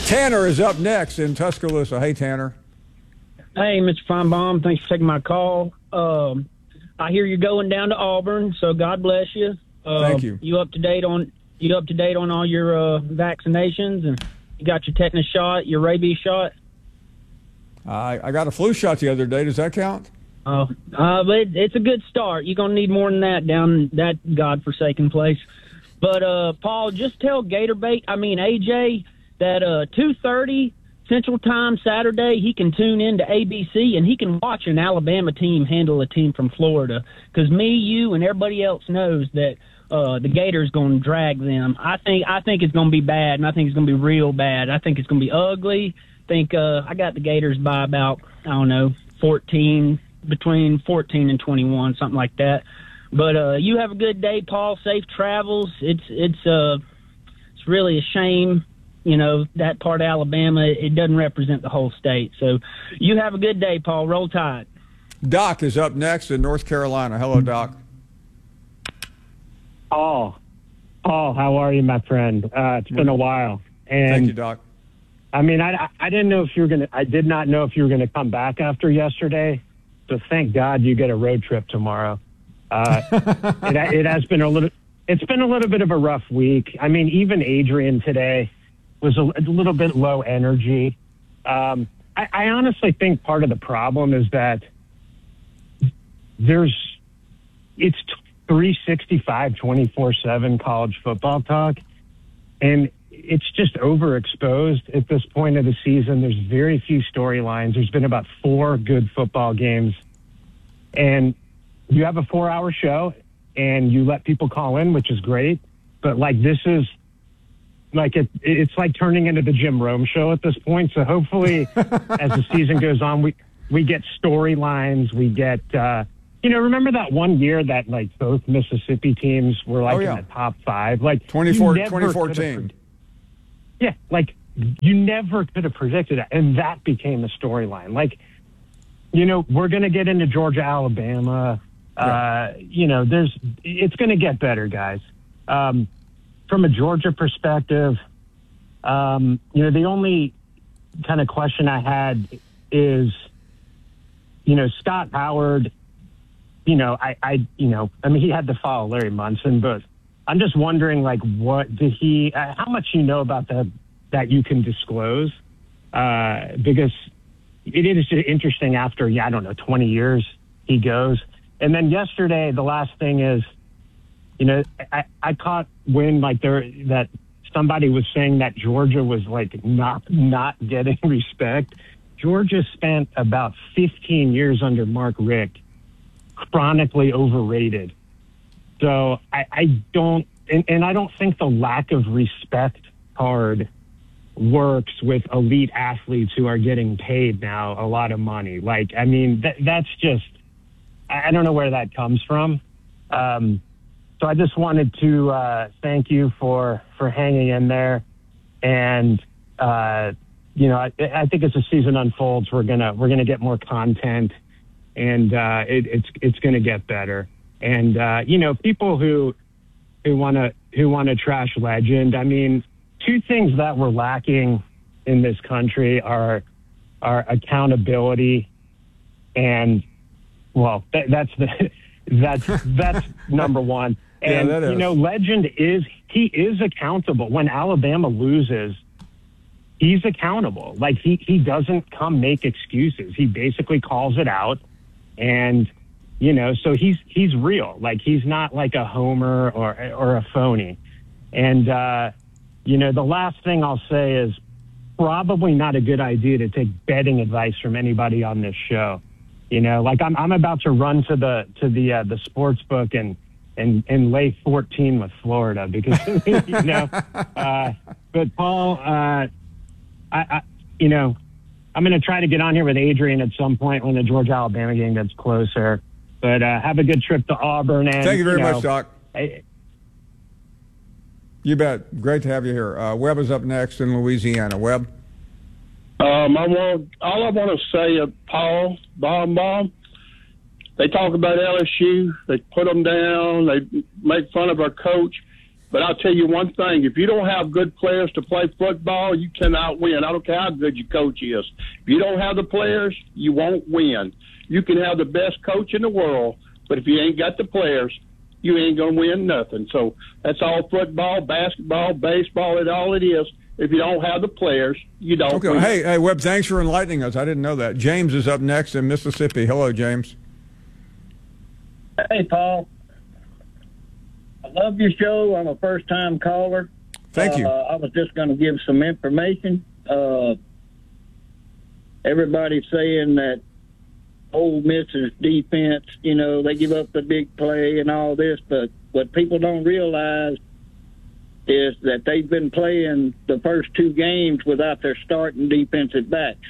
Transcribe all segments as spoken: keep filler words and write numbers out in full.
Tanner is up next in Tuscaloosa. Hey, Tanner. Hey, Mister Feinbaum. Thanks for taking my call. Um, I hear you're going down to Auburn, so God bless you. Uh, Thank you. You up to date on you up to date on all your uh, vaccinations, and you got your tetanus shot, your rabies shot. I I got a flu shot the other day. Does that count? Oh, uh, but it, it's a good start. You're gonna need more than that down that godforsaken place. But uh, Paul, just tell Gatorbait, I mean A J, that uh, two thirty Central Time Saturday, he can tune in to A B C and he can watch an Alabama team handle a team from Florida. Because me, you, and everybody else knows that uh, the Gators going to drag them. I think I think it's going to be bad, and I think it's going to be real bad. I think it's going to be ugly. I think uh, I got the Gators by about, I don't know, fourteen, between fourteen and twenty-one, something like that. But uh, you have a good day, Paul. Safe travels. It's it's uh it's really a shame, you know, that part of Alabama. It doesn't represent the whole state. So you have a good day, Paul. Roll Tide. Doc is up next in North Carolina. Hello, Doc. Paul, Paul, how are you, my friend? Uh, it's been a while. And Thank you, Doc. I mean, I I didn't know if you were gonna. I did not know if you were gonna come back after yesterday. So thank God you get a road trip tomorrow. Uh, it, it has been a little. It's been a little bit of a rough week. I mean, even Adrian today was a, a little bit low energy. Um, I, I honestly think part of the problem is that there's it's three sixty-five, twenty-four seven college football talk, and it's just overexposed at this point of the season. There's very few storylines. There's been about four good football games, and you have a four-hour show, and you let people call in, which is great. But, like, this is, like, it, it's like turning into the Jim Rome show at this point. So hopefully, as the season goes on, we, we get storylines. We get, uh, you know, remember that one year that, like, both Mississippi teams were, like, oh, yeah. in the top five? Like, twenty-four, you never twenty fourteen. could've- Yeah, like, you never could have predicted that. And that became the storyline. Like, you know, we're going to get into Georgia, Alabama. Uh, you know, there's it's going to get better, guys. Um, from a Georgia perspective, um, you know, the only kind of question I had is, you know, Scott Howard, you know, I, I, you know, I mean, he had to follow Larry Munson, but I'm just wondering, like, what did he, uh, how much you know about that that you can disclose? Uh, because it is interesting after, yeah, I don't know, twenty years he goes. And then yesterday, the last thing is, you know, I, I caught wind like there that somebody was saying that Georgia was like not not getting respect. Georgia spent about fifteen years under Mark Richt, chronically overrated. So I, I don't, and, and I don't think the lack of respect card works with elite athletes who are getting paid now a lot of money. Like, I mean, that, that's just, I don't know where that comes from. Um, so I just wanted to uh, thank you for, for hanging in there. And, uh, you know, I, I think as the season unfolds, we're gonna we're gonna get more content, and uh, it, it's it's gonna get better. And uh, you know, people who who want to who want to trash Legend. I mean, two things that we're lacking in this country are are accountability and. Well, that, that's the that's that's number one. And yeah, that is. You know, Legend is he is accountable. When Alabama loses, he's accountable. Like he he doesn't come make excuses. He basically calls it out, and you know, so he's he's real. Like he's not like a homer or or a phony. And uh, you know, the last thing I'll say is probably not a good idea to take betting advice from anybody on this show. You know, like I'm I'm about to run to the to the uh, the sports book and and and lay fourteen with Florida because you know. Uh, but Paul, uh, I, I you know, I'm going to try to get on here with Adrian at some point when the Georgia Alabama game gets closer. But uh, have a good trip to Auburn. And thank you very you know, much, Doc. I, you bet. Great to have you here. Uh, Webb is up next in Louisiana. Webb. Um, I want all I want to say, uh, Paul Baumbaum. They talk about L S U. They put them down. They make fun of our coach. But I'll tell you one thing: if you don't have good players to play football, you cannot win. I don't care how good your coach is. If you don't have the players, you won't win. You can have the best coach in the world, but if you ain't got the players, you ain't gonna win nothing. So that's all football, basketball, baseball, and all it is. If you don't have the players, you don't Okay. win. Hey, hey, Webb, thanks for enlightening us. I didn't know that. James is up next in Mississippi. Hello, James. Hey, Paul. I love your show. I'm a first-time caller. Thank you. Uh, I was just going to give some information. Uh, everybody's saying that Ole Miss's defense, you know, they give up the big play and all this, but what people don't realize is that they've been playing the first two games without their starting defensive backs.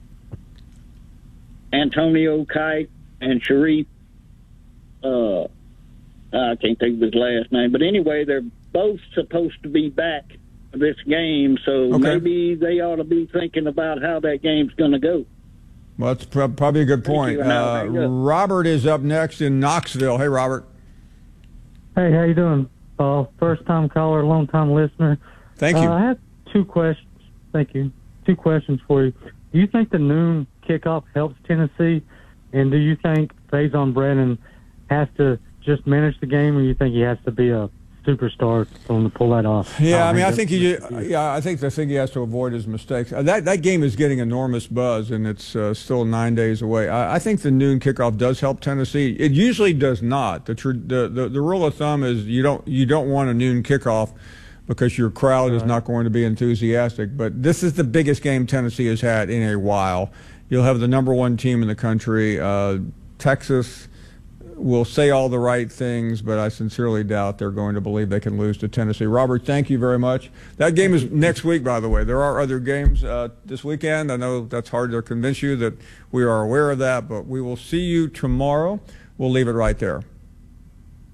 Antonio Kite and Sharif, uh, I can't think of his last name, but anyway, they're both supposed to be back this game, so Okay. maybe they ought to be thinking about how that game's going to go. Well, that's pro- probably a good point. you, and I'll Uh, hang up. Robert is up next in Knoxville. Hey, Robert. Hey, how you doing, Paul? First-time caller, long-time listener. Thank you. Uh, I have two questions. Thank you. Two questions for you. Do you think the noon kickoff helps Tennessee? And do you think Faison Brennan has to just manage the game, or you think he has to be a superstar for him to pull that off? Yeah, I Uh, mean, I that's- think he. Yeah, I think the thing he has to avoid is mistakes. Uh, That that game is getting enormous buzz, and it's uh, still nine days away. I, I think the noon kickoff does help Tennessee. It usually does not. The, tr- the the the rule of thumb is you don't you don't want a noon kickoff because your crowd is not going to be enthusiastic. But this is the biggest game Tennessee has had in a while. You'll have the number one team in the country. Uh, Texas will say all the right things, but I sincerely doubt they're going to believe they can lose to Tennessee. Robert, thank you very much. That game is next week, by the way. There are other games uh, this weekend. I know that's hard to convince you that we are aware of that, but we will see you tomorrow. We'll leave it right there.